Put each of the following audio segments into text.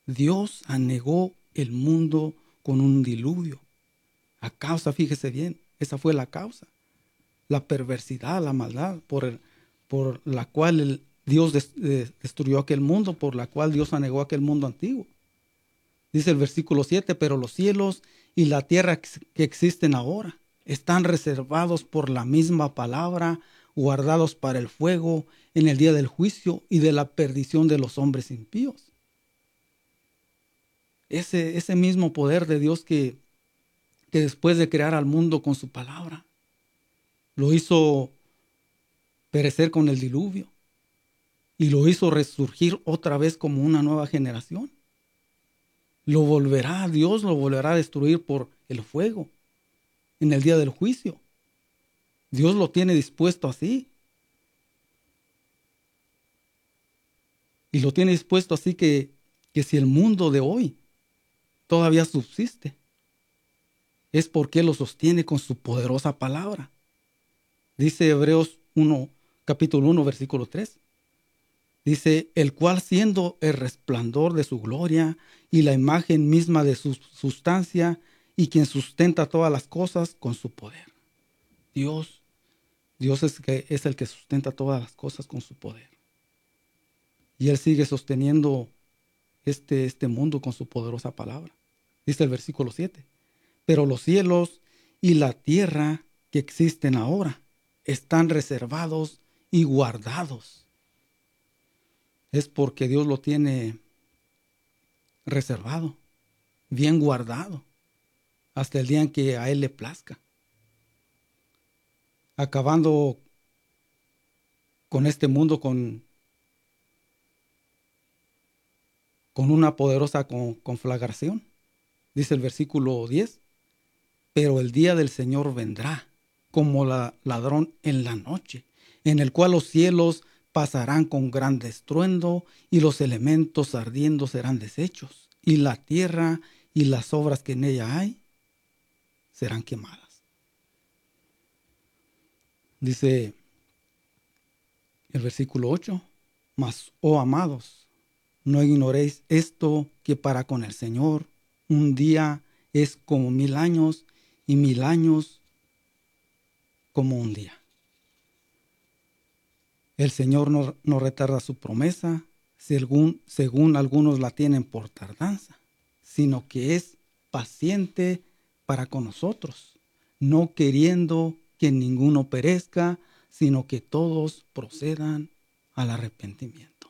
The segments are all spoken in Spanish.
Dios anegó el mundo con un diluvio. A causa, fíjese bien, esa fue la causa. La perversidad, la maldad por la cual Dios destruyó aquel mundo, por la cual Dios anegó aquel mundo antiguo. Dice el versículo 7, pero los cielos y la tierra que existen ahora están reservados por la misma palabra, guardados para el fuego en el día del juicio y de la perdición de los hombres impíos. Ese mismo poder de Dios que después de crear al mundo con su palabra, lo hizo perecer con el diluvio y lo hizo resurgir otra vez como una nueva generación. Dios lo volverá a destruir por el fuego en el día del juicio. Dios lo tiene dispuesto así. Y lo tiene dispuesto así que si el mundo de hoy todavía subsiste, es porque lo sostiene con su poderosa palabra. Dice Hebreos 1, capítulo 1, versículo 3. Dice, el cual siendo el resplandor de su gloria y la imagen misma de su sustancia y quien sustenta todas las cosas con su poder. Dios es el que sustenta todas las cosas con su poder. Y Él sigue sosteniendo este mundo con su poderosa palabra. Dice el versículo 7. Pero los cielos y la tierra que existen ahora están reservados y guardados. Es porque Dios lo tiene reservado, bien guardado, hasta el día en que a Él le plazca. Acabando con este mundo con una poderosa conflagración. Dice el versículo 10. Pero el día del Señor vendrá como ladrón en la noche, en el cual los cielos pasarán con gran estruendo y los elementos ardiendo serán deshechos y la tierra y las obras que en ella hay serán quemadas. Dice el versículo 8, mas, oh amados, no ignoréis esto, que para con el Señor un día es como 1000 años y 1000 años como un día. El Señor no retarda su promesa, según algunos la tienen por tardanza, sino que es paciente para con nosotros, no queriendo que ninguno perezca, sino que todos procedan al arrepentimiento.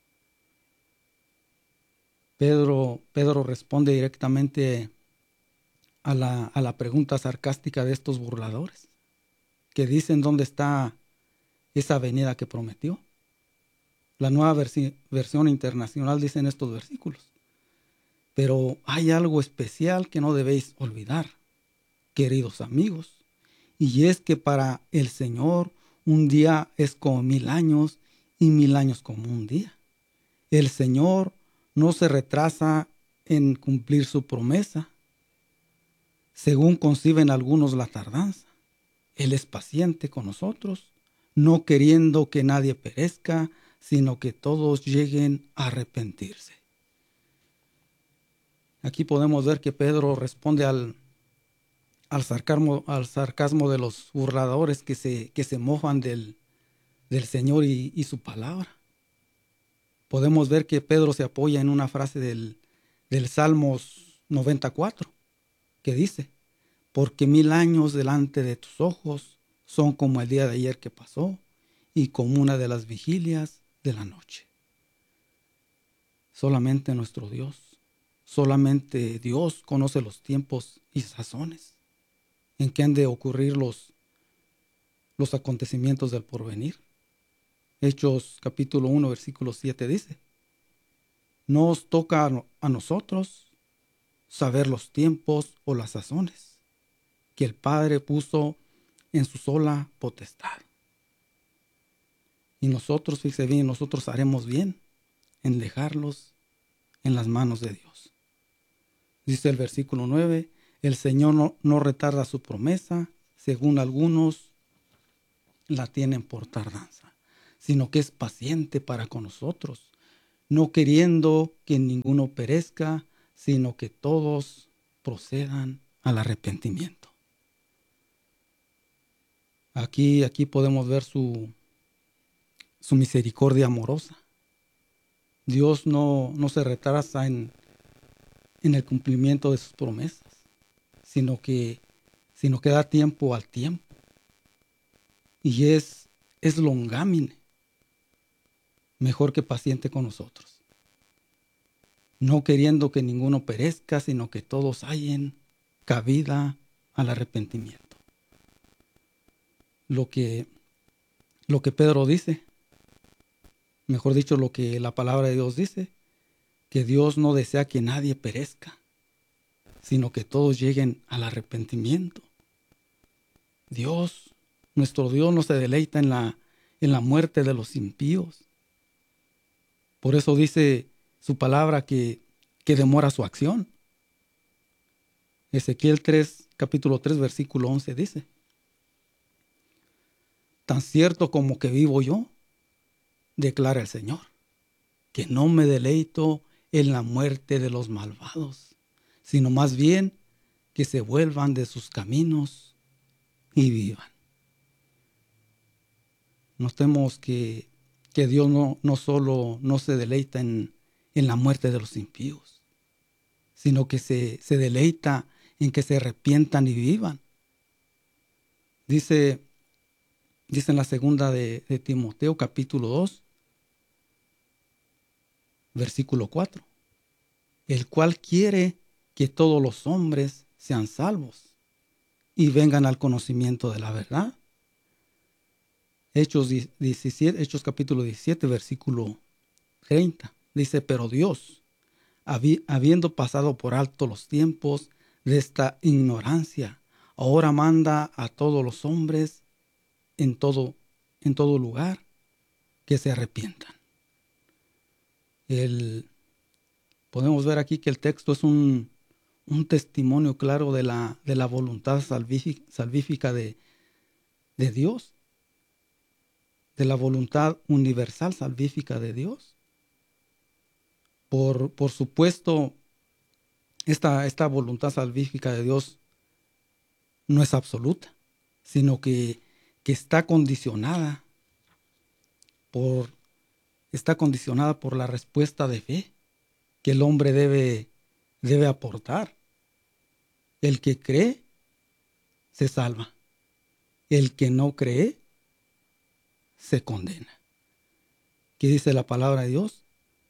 Pedro responde directamente a la pregunta sarcástica de estos burladores, que dicen dónde está esa venida que prometió. La nueva versión internacional dice en estos versículos: pero hay algo especial que no debéis olvidar, queridos amigos, y es que para el Señor un día es como 1000 años y 1000 años como un día. El Señor no se retrasa en cumplir su promesa, según conciben algunos la tardanza. Él es paciente con nosotros, no queriendo que nadie perezca, sino que todos lleguen a arrepentirse. Aquí podemos ver que Pedro responde al sarcasmo de los burladores que se mofan del Señor y su palabra. Podemos ver que Pedro se apoya en una frase del Salmos 94, que dice: porque 1000 años delante de tus ojos son como el día de ayer que pasó y como una de las vigilias de la noche. Solamente nuestro Dios, solamente Dios conoce los tiempos y sazones en que han de ocurrir los acontecimientos del porvenir. Hechos capítulo 1, versículo 7 dice: no os toca a nosotros saber los tiempos o las sazones que el Padre puso en su sola potestad. Y nosotros, fíjese bien, nosotros haremos bien en dejarlos en las manos de Dios. Dice el versículo 9, el Señor no retarda su promesa, según algunos la tienen por tardanza, sino que es paciente para con nosotros, no queriendo que ninguno perezca, sino que todos procedan al arrepentimiento. Aquí podemos ver su misericordia amorosa. Dios no se retrasa en el cumplimiento de sus promesas, sino que da tiempo al tiempo. Y es longámine, mejor que paciente con nosotros. No queriendo que ninguno perezca, sino que todos hallen cabida al arrepentimiento. Lo que Pedro dice, mejor dicho, lo que la palabra de Dios dice, que Dios no desea que nadie perezca, sino que todos lleguen al arrepentimiento. Nuestro Dios no se deleita en la muerte de los impíos. Por eso dice su palabra que demora su acción. Ezequiel 3, capítulo 3, versículo 11 dice: tan cierto como que vivo yo, declara el Señor, que no me deleito en la muerte de los malvados, sino más bien que se vuelvan de sus caminos y vivan. Notemos que Dios no solo no se deleita en la muerte de los impíos, sino que se deleita en que se arrepientan y vivan. Dice en la segunda de Timoteo, capítulo 2, versículo 4, el cual quiere que todos los hombres sean salvos y vengan al conocimiento de la verdad. Hechos capítulo 17, versículo 30, dice: pero Dios, habiendo pasado por alto los tiempos de esta ignorancia, ahora manda a todos los hombres en todo lugar que se arrepientan. Podemos ver aquí que el texto es un testimonio claro de la voluntad salvífica de Dios, de la voluntad universal salvífica de Dios. Por supuesto, esta voluntad salvífica de Dios no es absoluta, sino que está condicionada por la respuesta de fe que el hombre debe aportar. El que cree se salva. El que no cree se condena. ¿Qué dice la palabra de Dios?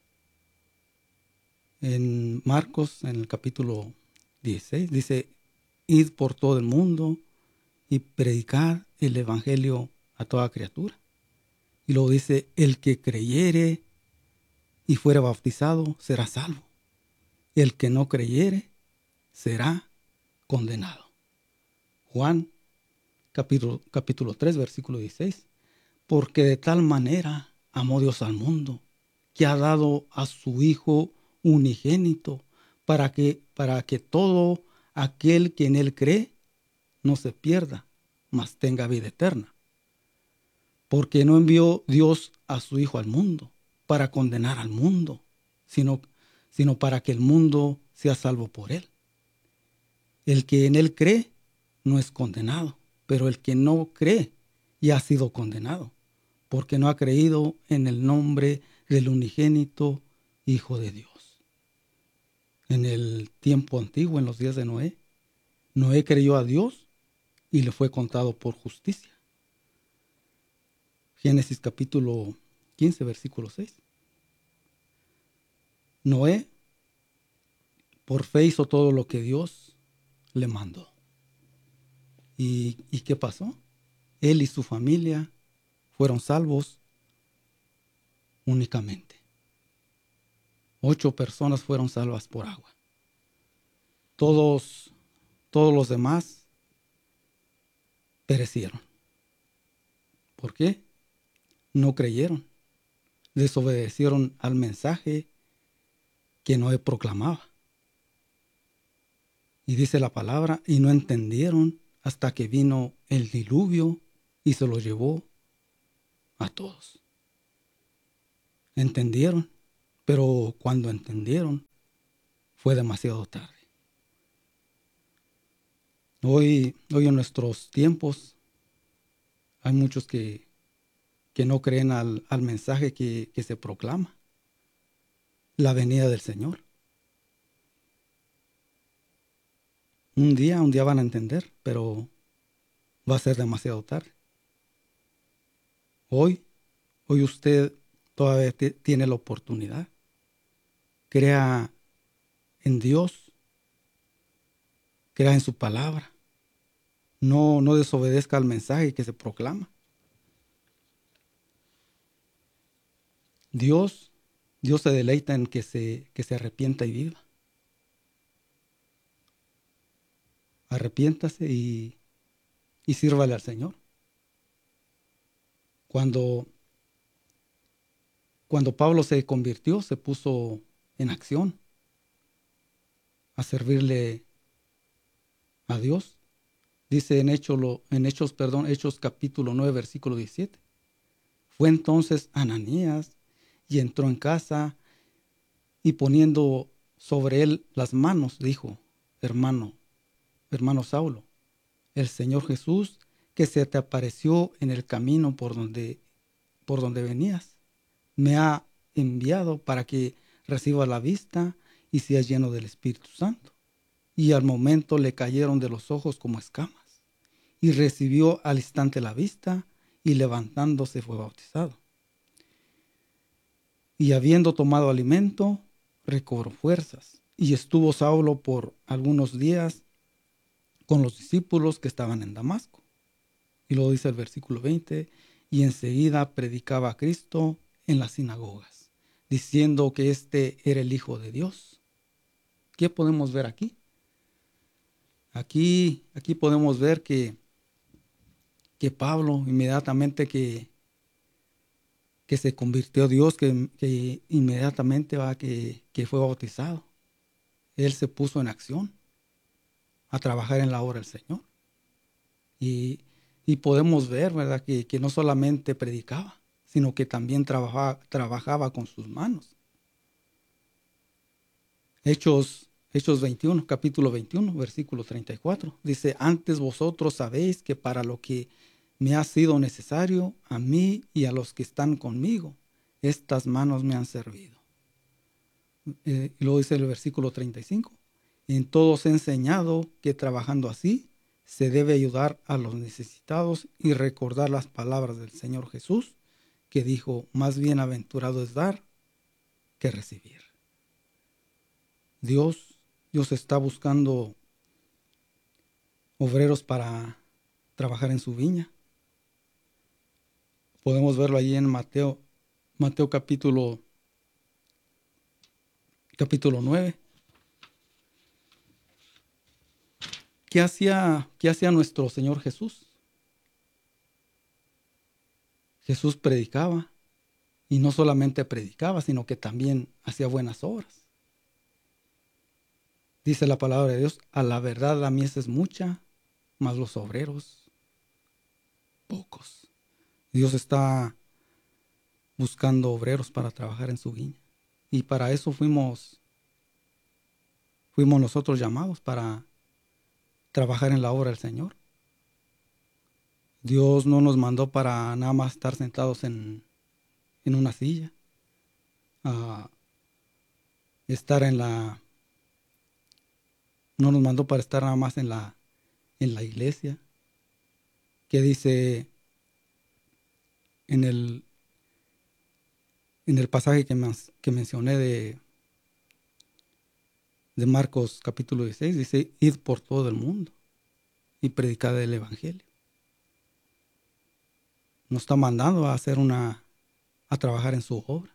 En Marcos, en el capítulo 16, dice: id por todo el mundo y predicad el evangelio a toda criatura. Y luego dice: el que creyere y fuere bautizado será salvo. El que no creyere será condenado. Juan capítulo 3, versículo 16. Porque de tal manera amó Dios al mundo, que ha dado a su Hijo unigénito, para que todo aquel que en él cree no se pierda, mas tenga vida eterna. Porque no envió Dios a su Hijo al mundo para condenar al mundo, sino para que el mundo sea salvo por él. El que en él cree no es condenado, pero el que no cree ya ha sido condenado, porque no ha creído en el nombre del unigénito Hijo de Dios. En el tiempo antiguo, en los días de Noé, Noé creyó a Dios y le fue contado por justicia. Génesis capítulo 15, versículo 6. Noé, por fe, hizo todo lo que Dios le mandó. ¿Y qué pasó? Él y su familia fueron salvos únicamente. 8 personas fueron salvas por agua. Todos los demás perecieron. ¿Por qué? No creyeron. Desobedecieron al mensaje que Noé proclamaba. Y dice la palabra: y no entendieron hasta que vino el diluvio y se los llevó a todos. Entendieron, Pero cuando entendieron, fue demasiado tarde. Hoy en nuestros tiempos hay muchos que no creen al mensaje que se proclama, la venida del Señor. Un día van a entender, pero va a ser demasiado tarde. Hoy usted todavía tiene la oportunidad. Crea en Dios, crea en su palabra. No desobedezca al mensaje que se proclama. Dios se deleita en que se arrepienta y viva. Arrepiéntase y sírvale al Señor. Cuando Pablo se convirtió, se puso en acción a servirle a Dios. Dice en Hechos capítulo 9, versículo 17. Fue entonces Ananías y entró en casa y poniendo sobre él las manos, dijo: hermano Saulo, el Señor Jesús, que se te apareció en el camino por donde venías, me ha enviado para que recibas la vista y seas lleno del Espíritu Santo. Y al momento le cayeron de los ojos como escamas, y recibió al instante la vista, y levantándose fue bautizado. Y habiendo tomado alimento, recobró fuerzas, y estuvo Saulo por algunos días con los discípulos que estaban en Damasco. Y luego dice el versículo 20, y enseguida predicaba a Cristo en las sinagogas, diciendo que este era el Hijo de Dios. ¿Qué podemos ver aquí? Aquí podemos ver que Pablo, inmediatamente que se convirtió a Dios, que inmediatamente que fue bautizado, él se puso en acción a trabajar en la obra del Señor. Y podemos ver, ¿verdad?, que no solamente predicaba, sino que también trabajaba con sus manos. Hechos 21, capítulo 21, versículo 34. Dice: antes vosotros sabéis que para lo que me ha sido necesario, a mí y a los que están conmigo, estas manos me han servido. Y luego dice el versículo 35. En todos he enseñado que trabajando así se debe ayudar a los necesitados y recordar las palabras del Señor Jesús, que dijo: más bienaventurado es dar que recibir. Dios está buscando obreros para trabajar en su viña. Podemos verlo allí en Mateo capítulo 9. ¿Qué hacía nuestro Señor Jesús? Jesús predicaba, y no solamente predicaba, sino que también hacía buenas obras. Dice la palabra de Dios: a la verdad la mies es mucha, mas los obreros pocos. Dios está buscando obreros para trabajar en su viña. Y para eso fuimos nosotros llamados, para trabajar en la obra del Señor. Dios no nos mandó para nada más estar sentados en una silla, no nos mandó para estar nada más en la iglesia, que dice en el pasaje que mencioné de Marcos capítulo 16, dice: id por todo el mundo y predicad el evangelio. Nos está mandando a trabajar en su obra.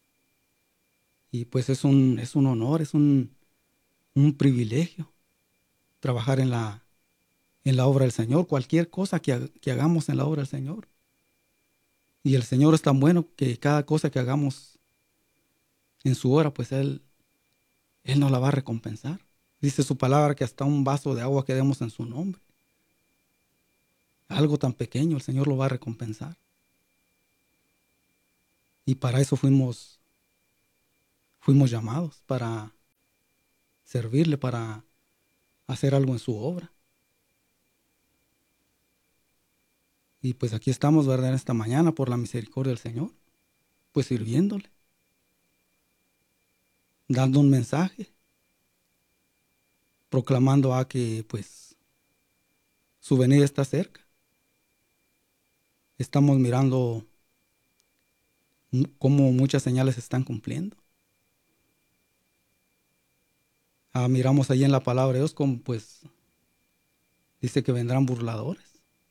Y pues es un honor, es un privilegio trabajar en la obra del Señor, cualquier cosa que hagamos en la obra del Señor. Y el Señor es tan bueno que cada cosa que hagamos en su obra, pues Él nos la va a recompensar. Dice su palabra que hasta un vaso de agua que demos en su nombre, algo tan pequeño, el Señor lo va a recompensar. Y para eso fuimos fuimos llamados para servirle, para hacer algo en su obra. Y pues aquí estamos, ¿verdad? En esta mañana, por la misericordia del Señor, pues sirviéndole, dando un mensaje, proclamando a que pues su venida está cerca. Estamos mirando cómo muchas señales se están cumpliendo. Miramos ahí en la palabra de Dios como pues dice que vendrán burladores.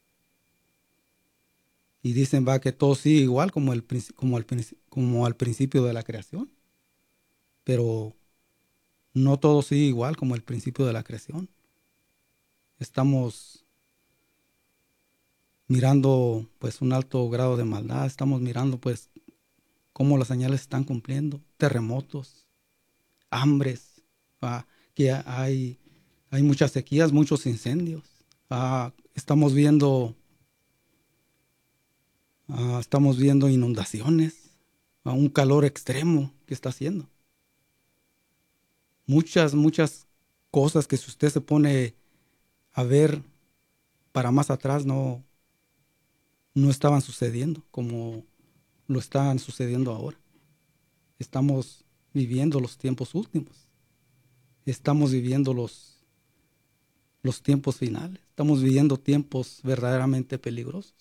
Y dicen va que todo sigue igual como al principio de la creación. Pero no todo sigue igual como el principio de la creación. Estamos mirando pues un alto grado de maldad. Estamos mirando pues cómo las señales se están cumpliendo. Terremotos, hambres, que hay muchas sequías, muchos incendios. Estamos viendo inundaciones, un calor extremo que está haciendo. Muchas cosas que si usted se pone a ver para más atrás no estaban sucediendo como lo están sucediendo ahora. Estamos viviendo los tiempos últimos. Estamos viviendo los tiempos finales. Estamos viviendo tiempos verdaderamente peligrosos.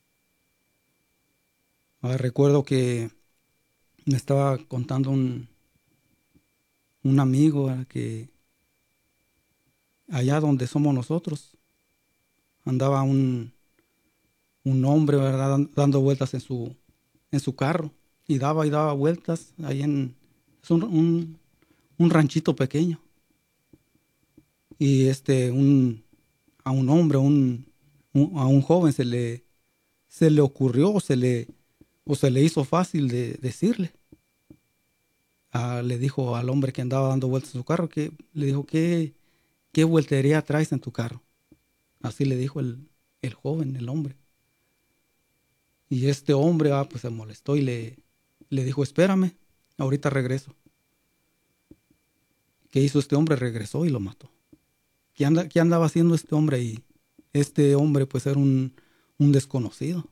Recuerdo que me estaba contando un amigo que allá donde somos nosotros andaba un hombre, ¿verdad? Dando vueltas en su carro y daba vueltas ahí es un ranchito pequeño. Y a un hombre, a un joven se le ocurrió o se le hizo fácil de decirle. Le dijo al hombre que andaba dando vueltas en su carro, le dijo, ¿qué vueltería traes en tu carro? Así le dijo el joven, el hombre. Y este hombre pues se molestó y le dijo, espérame, ahorita regreso. ¿Qué hizo este hombre? Regresó y lo mató. ¿Qué andaba haciendo este hombre ahí? Este hombre pues era un desconocido.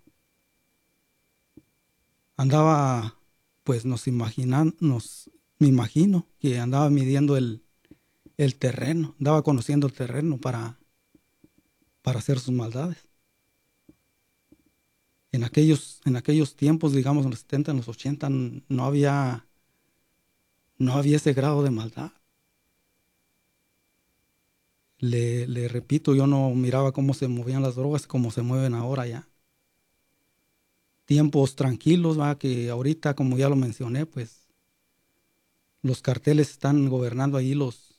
Andaba, pues me imagino que andaba midiendo el terreno, andaba conociendo el terreno para hacer sus maldades. En aquellos tiempos, digamos en los 70, en los 80, no había ese grado de maldad. Le repito, yo no miraba cómo se movían las drogas como se mueven ahora ya. Tiempos tranquilos, que ahorita, como ya lo mencioné, pues los carteles están gobernando ahí los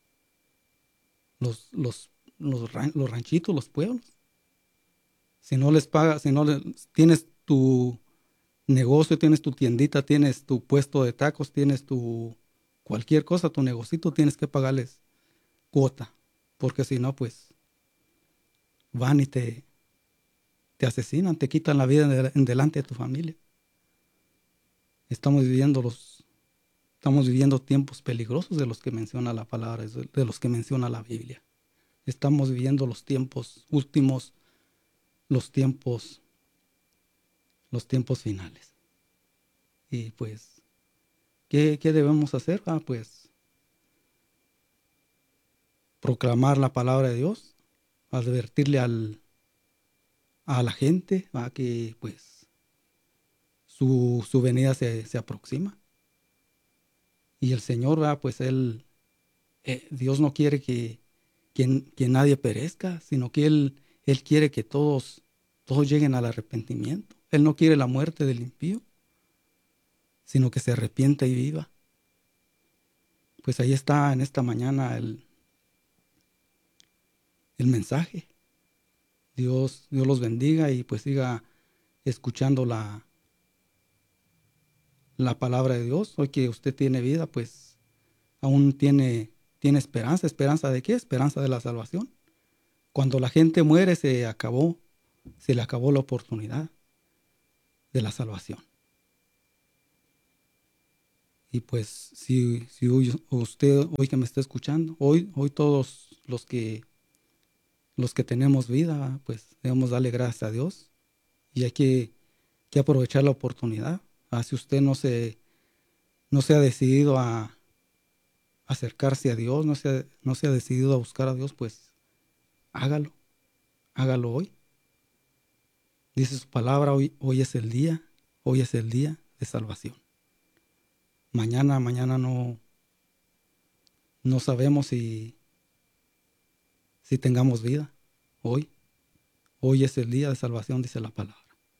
ranchitos, los pueblos. Si no les pagas, tienes tu negocio, tienes tu tiendita, tienes tu puesto de tacos, tienes cualquier cosa, tu negocito, tienes que pagarles cuota, porque si no, pues van y te asesinan, te quitan la vida en delante de tu familia. Estamos viviendo tiempos peligrosos de los que menciona la palabra, de los que menciona la Biblia. Estamos viviendo los tiempos últimos, los tiempos finales. Y pues, ¿qué debemos hacer? Pues proclamar la palabra de Dios, advertirle a la gente que pues su venida se aproxima. Y el Señor, pues Dios no quiere que nadie perezca, sino que Él quiere que todos lleguen al arrepentimiento. Él no quiere la muerte del impío, sino que se arrepienta y viva. Pues ahí está en esta mañana el mensaje. Dios los bendiga y pues siga escuchando la palabra de Dios. Hoy que usted tiene vida, pues aún tiene esperanza. ¿Esperanza de qué? Esperanza de la salvación. Cuando la gente muere se le acabó la oportunidad de la salvación. Y pues si usted hoy que me está escuchando, hoy todos los que tenemos vida, pues debemos darle gracias a Dios y hay que aprovechar la oportunidad. Si usted no se ha decidido a acercarse a Dios, no se ha decidido a buscar a Dios, pues hágalo, hágalo hoy. Dice su palabra, hoy es el día, hoy es el día de salvación. Mañana no sabemos si tengamos vida. Hoy es el día de salvación, dice la palabra.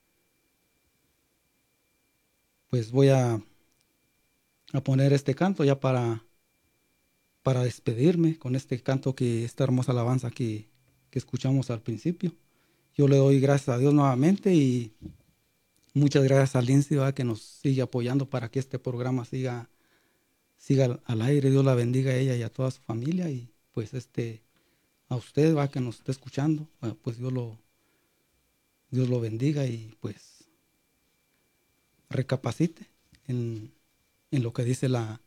Pues voy a poner este canto ya para despedirme con este canto, esta hermosa alabanza que escuchamos al principio. Yo le doy gracias a Dios nuevamente y muchas gracias a Lindsay, ¿va?, que nos sigue apoyando para que este programa siga al aire. Dios la bendiga a ella y a toda su familia y pues a usted, ¿va?, que nos está escuchando, pues Dios lo bendiga y pues recapacite en lo que dice la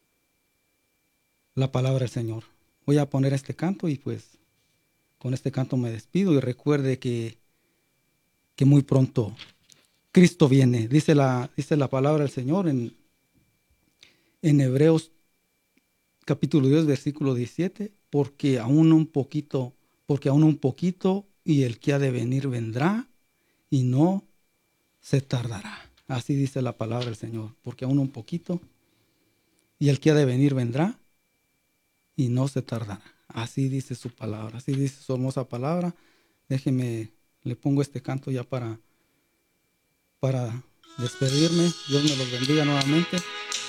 palabra del Señor. Voy a poner este canto y pues con este canto me despido y recuerde que muy pronto Cristo viene. Dice la palabra del Señor en Hebreos capítulo 10, versículo 17, porque aún un poquito y el que ha de venir vendrá y no se tardará. Así dice la palabra del Señor, porque aún un poquito y el que ha de venir vendrá y no se tardará. Así dice su palabra, así dice su hermosa palabra. Déjeme, le pongo este canto ya para despedirme. Dios me los bendiga nuevamente.